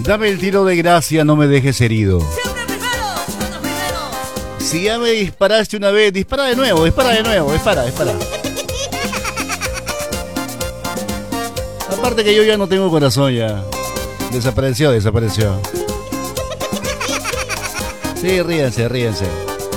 Dame el tiro de gracia, no me dejes herido. Si ya me disparaste una vez, dispara de nuevo, dispara. Aparte que yo ya no tengo corazón ya. Desapareció. Sí, ríense.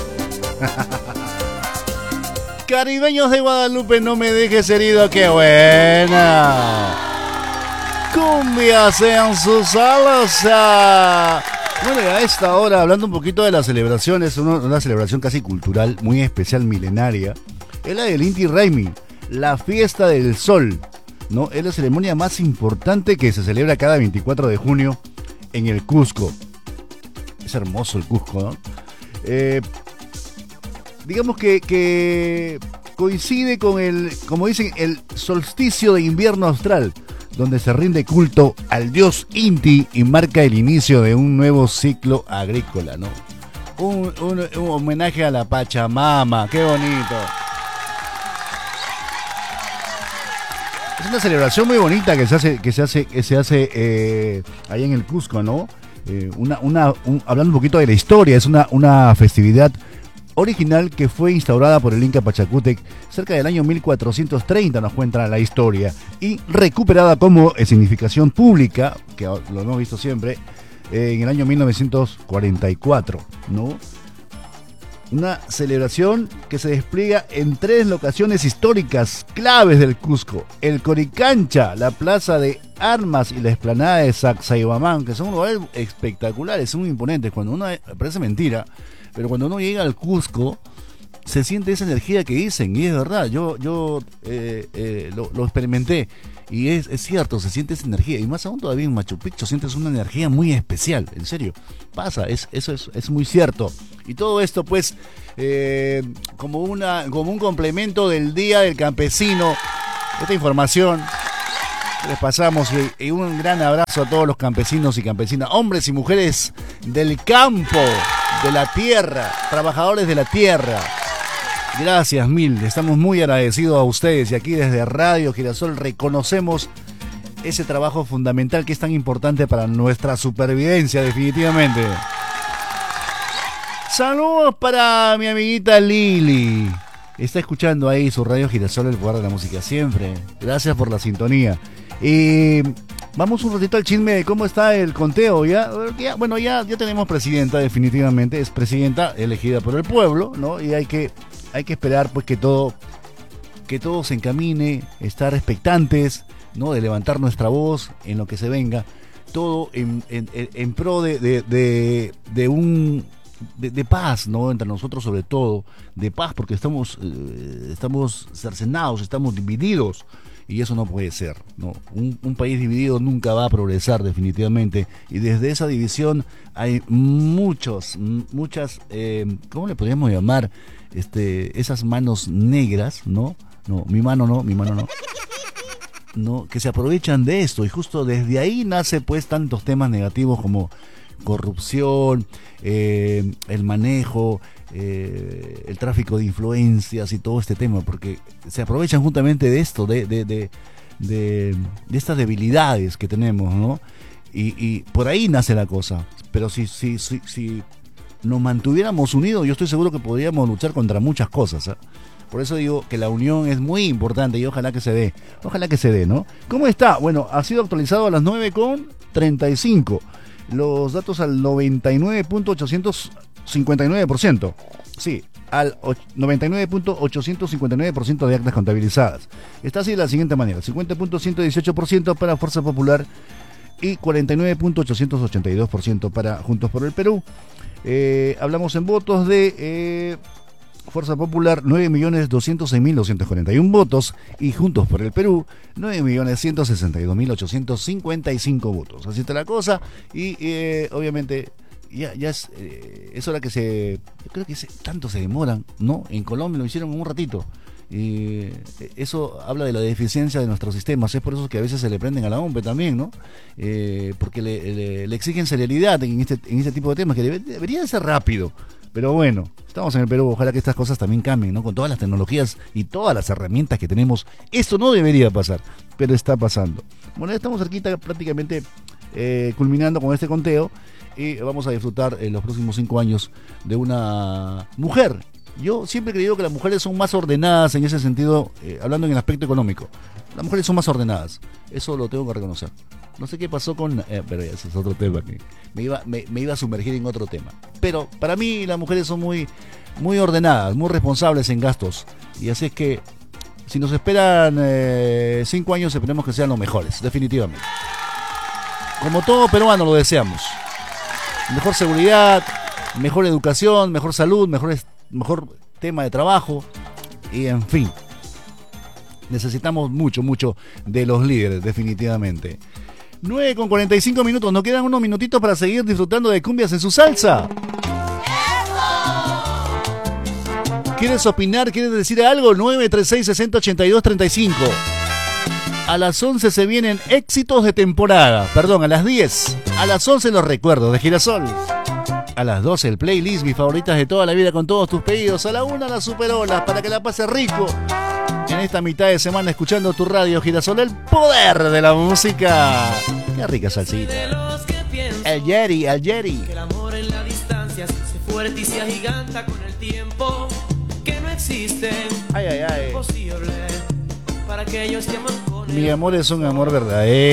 Caribeños de Guadalupe, no me dejes herido, qué buena. Cumbias en su salsa. Bueno, a esta hora, hablando un poquito de las celebraciones, una celebración casi cultural, muy especial, milenaria, es la del Inti Raymi, la fiesta del sol, ¿no? Es la ceremonia más importante que se celebra cada 24 de junio en el Cusco. Es hermoso el Cusco, ¿no? Digamos que coincide con el, como dicen, el solsticio de invierno austral, donde se rinde culto al dios Inti y marca el inicio de un nuevo ciclo agrícola, ¿no? Un homenaje a la Pachamama, qué bonito. Es una celebración muy bonita que se hace ahí en el Cusco, ¿no? Hablando un poquito de la historia, es una festividad original que fue instaurada por el Inca Pachacútec cerca del año 1430, nos cuenta la historia, y recuperada como significación pública, que lo hemos visto siempre, en el año 1944, ¿no? Una celebración que se despliega en 3 locaciones históricas claves del Cusco: el Coricancha, la Plaza de Armas y la explanada de Sacsayhuamán, que son lugares espectaculares, son imponentes. Cuando uno, parece mentira, pero cuando uno llega al Cusco se siente esa energía que dicen, y es verdad, yo lo experimenté, y es cierto, se siente esa energía, y más aún todavía en Machu Picchu sientes una energía muy especial, en serio, pasa, eso es muy cierto. Y todo esto pues como un complemento del Día del Campesino. Esta información les pasamos, y un gran abrazo a todos los campesinos y campesinas, hombres y mujeres del campo, de la tierra, trabajadores de la tierra. Gracias mil, estamos muy agradecidos a ustedes, y aquí desde Radio Girasol reconocemos ese trabajo fundamental que es tan importante para nuestra supervivencia, definitivamente. Saludos para mi amiguita Lili. Está escuchando ahí su Radio Girasol, el lugar de la música siempre. Gracias por la sintonía. Y vamos un ratito al chisme de cómo está el conteo. Ya tenemos presidenta, definitivamente. Es presidenta elegida por el pueblo, ¿no? Y hay que esperar pues que todo se encamine, estar expectantes, ¿no? De levantar nuestra voz en lo que se venga. Todo en pro de paz, ¿no? Entre nosotros, sobre todo de paz, porque estamos cercenados, estamos divididos, y eso no puede ser, ¿no? Un país dividido nunca va a progresar, definitivamente, y desde esa división hay muchas, ¿cómo le podríamos llamar? Esas manos negras, ¿no? Mi mano no, que se aprovechan de esto, y justo desde ahí nace pues tantos temas negativos como corrupción, el manejo, el tráfico de influencias y todo este tema, porque se aprovechan justamente de esto, de estas debilidades que tenemos, ¿no? Y por ahí nace la cosa. Pero si nos mantuviéramos unidos, yo estoy seguro que podríamos luchar contra muchas cosas, ¿eh? Por eso digo que la unión es muy importante, y ojalá que se dé, ¿no? ¿Cómo está? Bueno, ha sido actualizado a las 9:35. Los datos al 99.859%. Sí, al 99.859% de actas contabilizadas. Está así de la siguiente manera: 50.118% para Fuerza Popular y 49.882% para Juntos por el Perú. Hablamos en votos de Fuerza Popular, 9.206.241 votos, y Juntos por el Perú, 9.162.855 votos. Así está la cosa, y obviamente ya es hora que yo creo que tanto se demoran, ¿no? En Colombia lo hicieron en un ratito, y eso habla de la deficiencia de nuestros sistemas. Es por eso que a veces se le prenden a la OMP también, ¿no? Porque le exigen celeridad en este tipo de temas, que debería de ser rápido. Pero bueno, estamos en el Perú, ojalá que estas cosas también cambien, ¿no? Con todas las tecnologías y todas las herramientas que tenemos, esto no debería pasar, pero está pasando. Bueno, ya estamos cerquita prácticamente culminando con este conteo y vamos a disfrutar en los próximos 5 años de una mujer. Yo siempre he creído que las mujeres son más ordenadas en ese sentido, hablando en el aspecto económico. Las mujeres son más ordenadas, eso lo tengo que reconocer. No sé qué pasó con... pero ese es otro tema, que me iba a sumergir en otro tema. Pero para mí las mujeres son muy ordenadas, muy responsables en gastos. Y así es que, si nos esperan 5 años, esperemos que sean los mejores, definitivamente. Como todo peruano lo deseamos. Mejor seguridad, mejor educación, mejor salud, mejor tema de trabajo. Y en fin, necesitamos mucho de los líderes, definitivamente. 9:45 minutos, nos quedan unos minutitos para seguir disfrutando de cumbias en su salsa. ¿Quieres opinar? ¿Quieres decir algo? 936-6082-35. A las 11 se vienen éxitos de temporada. Perdón, a las 10. A las 11 los recuerdos de Girasol. A las 12 el playlist, mis favoritas de toda la vida con todos tus pedidos. A la 1 las superolas para que la pases rico en esta mitad de semana escuchando tu radio Girasol, el poder de la música. Qué rica salsita. El Yeri. Que el amor en la distancia se hace fuerte y se agiganta con el tiempo. Que no existe. Ay. Imposible para aquellos que aman con Mi amor es un amor verdadero.